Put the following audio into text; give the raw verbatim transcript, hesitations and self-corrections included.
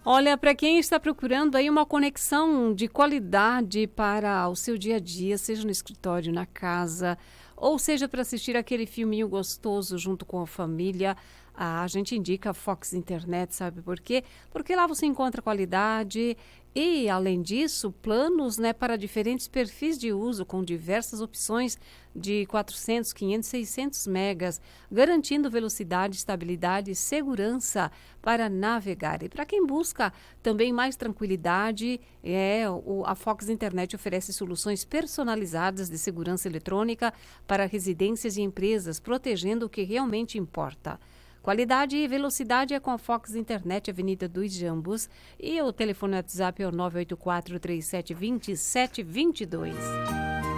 Olha, para quem está procurando aí uma conexão de qualidade para o seu dia a dia, seja no escritório, na casa, ou seja para assistir aquele filminho gostoso junto com a família, a gente indica a Fox Internet, sabe por quê? Porque lá você encontra qualidade e, além disso, planos, né, para diferentes perfis de uso, com diversas opções de quatrocentos, quinhentos, seiscentos megas, garantindo velocidade, estabilidade e segurança para navegar. E para quem busca também mais tranquilidade, é, o, a Fox Internet oferece soluções personalizadas de segurança eletrônica para residências e empresas, protegendo o que realmente importa. Qualidade e velocidade é com a Fox Internet, Avenida dos Jambos. E o telefone WhatsApp é o nove oito quatro, três sete dois zero, sete dois dois.